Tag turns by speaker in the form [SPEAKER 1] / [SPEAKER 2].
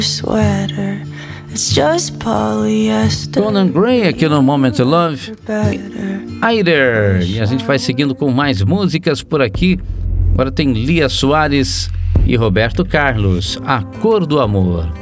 [SPEAKER 1] sweater. It's just polyester.
[SPEAKER 2] Conan Gray aqui no Moment to Love. Aider. E a gente vai seguindo com mais músicas por aqui. Agora tem Lia Soares e Roberto Carlos, A Cor do Amor.